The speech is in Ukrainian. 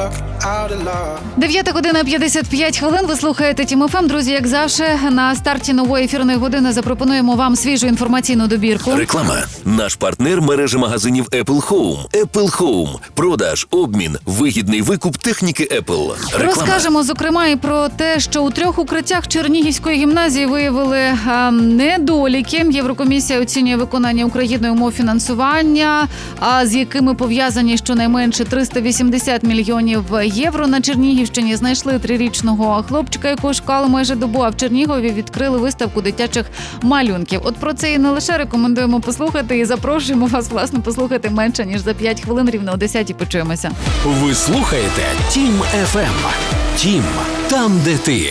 9 година 55 хвилин. Ви слухаєте Тім ФМ. Друзі, як завжди, на старті нової ефірної години запропонуємо вам свіжу інформаційну добірку. Реклама. Наш партнер – мережа магазинів Apple Home. Apple Home. Продаж, обмін, вигідний викуп техніки Apple. Реклама. Розкажемо, зокрема, і про те, що у 3 укриттях Чернігівської гімназії виявили недоліки. Єврокомісія оцінює виконання Україною умов фінансування, з якими пов'язані щонайменше 380 мільйонів євро. На Чернігівщині знайшли 3-річного хлопчика, якого шукали майже добу, а в Чернігові відкрили виставку дитячих малюнків. От про це і не лише рекомендуємо послухати, і запрошуємо вас, власне, послухати менше, ніж за 5 хвилин, рівно о 10-й почуємося. Ви слухаєте Тім ФМ. Тім – там, де ти.